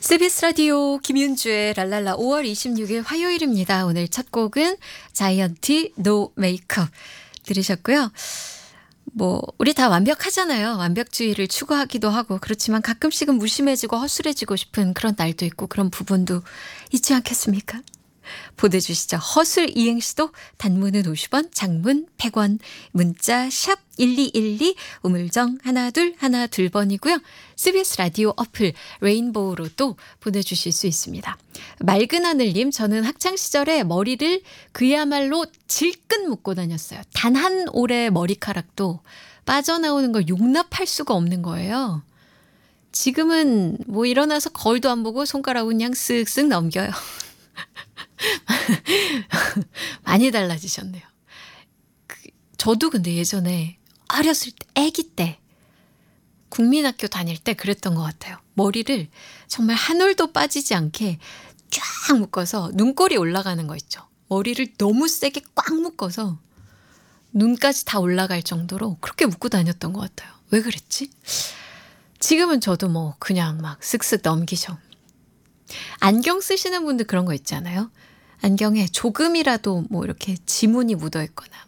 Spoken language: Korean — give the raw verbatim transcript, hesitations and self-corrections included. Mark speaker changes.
Speaker 1: 씨비에스 라디오 김윤주의 랄랄라 오월 이십육일 화요일입니다. 오늘 첫 곡은 자이언티 노 메이크업 들으셨고요. 뭐 우리 다 완벽하잖아요. 완벽주의를 추구하기도 하고 그렇지만 가끔씩은 무심해지고 허술해지고 싶은 그런 날도 있고 그런 부분도 있지 않겠습니까? 보내주시죠. 허술 이행시도 단문은 오십 원, 장문 백 원, 문자 샵 일이일이, 우물정 하나 둘 하나 둘 번이고요. 씨비에스 라디오 어플 레인보우로도 보내주실 수 있습니다. 맑은 하늘님, 저는 학창시절에 머리를 그야말로 질끈 묶고 다녔어요. 단 한 올의 머리카락도 빠져나오는 걸 용납할 수가 없는 거예요. 지금은 뭐 일어나서 거울도 안 보고 손가락은 그냥 쓱쓱 넘겨요. 많이 달라지셨네요. 그, 저도 근데 예전에 어렸을 때, 아기 때, 국민학교 다닐 때 그랬던 것 같아요. 머리를 정말 한 올도 빠지지 않게 쫙 묶어서 눈꼬리 올라가는 거 있죠. 머리를 너무 세게 꽉 묶어서 눈까지 다 올라갈 정도로 그렇게 묶고 다녔던 것 같아요. 왜 그랬지? 지금은 저도 뭐 그냥 막 쓱쓱 넘기죠. 안경 쓰시는 분들 그런 거 있잖아요. 안경에 조금이라도 뭐 이렇게 지문이 묻어 있거나